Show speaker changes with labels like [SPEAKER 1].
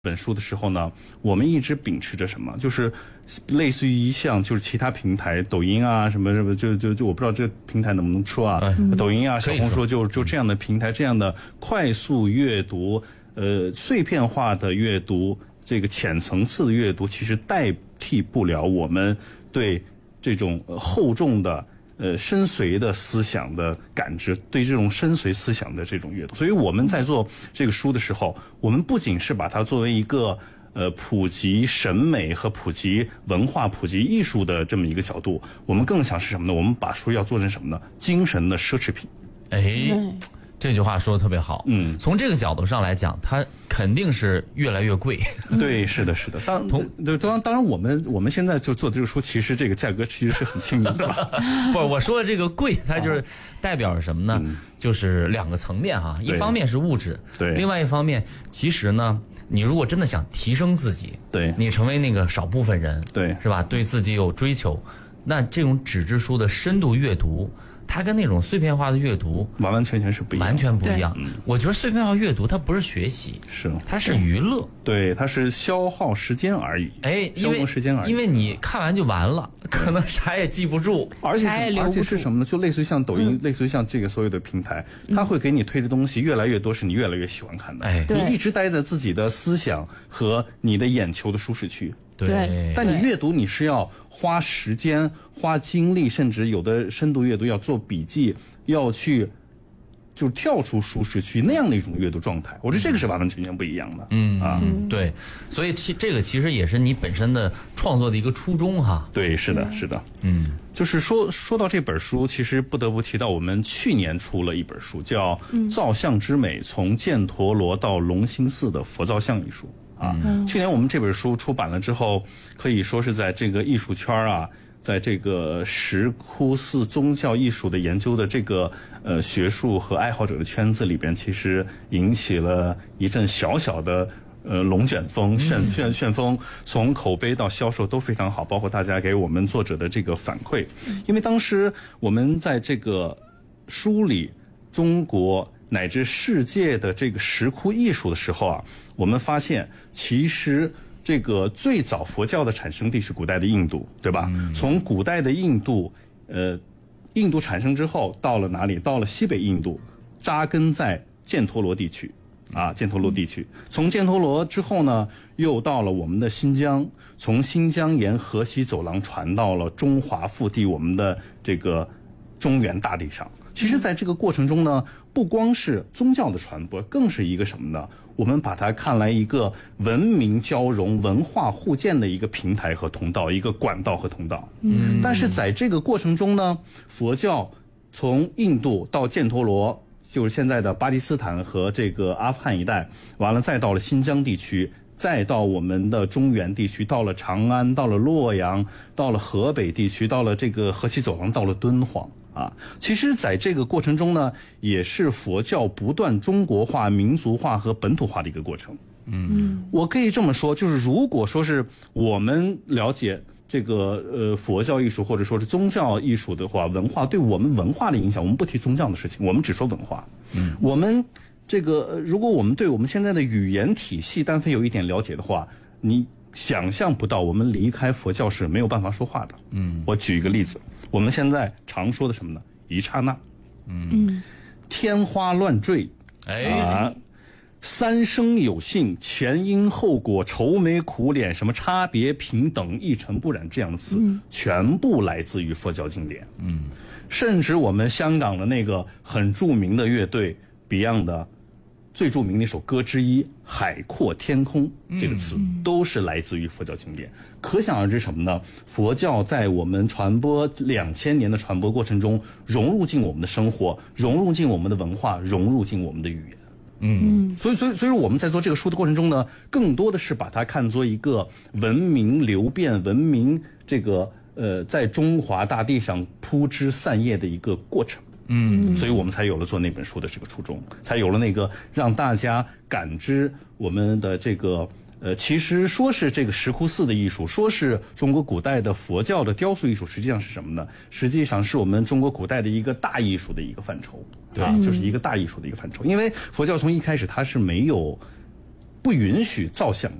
[SPEAKER 1] 本书的时候呢，我们一直秉持着什么，就是类似于一项就是其他平台，抖音啊什么什么，就我不知道这个平台能不能说啊，抖音啊、小红书就这样的平台，这样的快速阅读，碎片化的阅读，这个浅层次的阅读，其实代替不了我们对这种厚重的。深邃的思想的感知，对这种深邃思想的这种阅读，所以我们在做这个书的时候，我们不仅是把它作为一个普及审美和普及文化、普及艺术的这么一个角度，我们更想是什么呢？我们把书要做成什么呢？精神的奢侈品。
[SPEAKER 2] 这句话说的特别好。从这个角度上来讲，它肯定是越来越贵。
[SPEAKER 1] 对，是的，是的。当然，我们现在就做的这个书，其实这个价格其实是很亲民的。
[SPEAKER 2] 不是，我说的这个贵，它就是代表着什么呢？就是两个层面哈。一方面是物质，
[SPEAKER 1] 对；
[SPEAKER 2] 另外一方面，其实呢，你如果真的想提升自己，
[SPEAKER 1] 对，
[SPEAKER 2] 你成为那个少部分人，
[SPEAKER 1] 对，
[SPEAKER 2] 是吧？对自己有追求，那这种纸质书的深度阅读。它跟那种碎片化的阅读
[SPEAKER 1] 完完全全是不一样，
[SPEAKER 2] 完全不一样。我觉得碎片化阅读它不是学习，它是娱乐，
[SPEAKER 1] 对，它是消耗时间而已。消磨时间而已。
[SPEAKER 2] 因为你看完就完了，可能啥也记不住，
[SPEAKER 1] 而且是什么呢？就类似于像抖音，类似于像这个所有的平台，它会给你推的东西越来越多，是你越来越喜欢看的。你一直待在自己的思想和你的眼球的舒适区。
[SPEAKER 2] 对，
[SPEAKER 1] 但你阅读你是要花时间、花精力，甚至有的深度阅读要做笔记，要去就跳出舒适区那样的一种阅读状态。我觉得这个是完完全全不一样的。
[SPEAKER 2] 对，所以这个其实也是你本身的创作的一个初衷哈。
[SPEAKER 1] 对，是的，是的。就是说到这本书，其实不得不提到我们去年出了一本书，叫《造像之美：从犍陀罗到龙兴寺的佛造像艺术》。去年我们这本书出版了之后，可以说是在这个艺术圈啊，在这个石窟寺宗教艺术的研究的这个学术和爱好者的圈子里边，其实引起了一阵小小的龙卷风、旋风，从口碑到销售都非常好，包括大家给我们作者的这个反馈。因为当时我们在这个梳理中国乃至世界的这个石窟艺术的时候啊，我们发现其实这个最早佛教的产生地是古代的印度，对吧？从古代的印度，印度产生之后到了哪里？到了西北印度，扎根在犍陀罗地区。犍陀罗地区，从犍陀罗之后呢，又到了我们的新疆，从新疆沿河西走廊传到了中华腹地，我们的这个中原大地上。其实在这个过程中呢，不光是宗教的传播，更是一个什么呢？我们把它看来一个文明交融、文化互鉴的一个平台和通道，一个管道和通道。但是在这个过程中呢，佛教从印度到犍陀罗，就是现在的巴基斯坦和这个阿富汗一带，完了再到了新疆地区，再到我们的中原地区，到了长安，到了洛阳，到了河北地区，到了这个河西走廊，到了敦煌。其实在这个过程中呢，也是佛教不断中国化、民族化和本土化的一个过程。我可以这么说，就是如果说是我们了解这个佛教艺术或者说是宗教艺术的话，文化对我们文化的影响，我们不提宗教的事情，我们只说文化。我们这个如果我们对我们现在的语言体系单非有一点了解的话，你想象不到我们离开佛教是没有办法说话的。我举一个例子，我们现在常说的什么呢？一刹那，天花乱坠，三生有幸，前因后果，愁眉苦脸，什么差别平等，一尘不染，这样的词，全部来自于佛教经典。甚至我们香港的那个很著名的乐队 Beyond 的最著名的一首歌之一《海阔天空》这个词，都是来自于佛教经典。可想而知什么呢？佛教在我们传播2000年的传播过程中，融入进我们的生活，融入进我们的文化，融入进我们的语言。所以我们在做这个书的过程中呢，更多的是把它看作一个文明流变、文明这个在中华大地上铺枝散叶的一个过程。所以我们才有了做那本书的这个初衷，才有了那个让大家感知我们的这个其实说是这个石窟寺的艺术，说是中国古代的佛教的雕塑艺术，实际上是什么呢？实际上是我们中国古代的一个大艺术的一个范畴。就是一个大艺术的一个范畴。因为佛教从一开始它是没有不允许造像。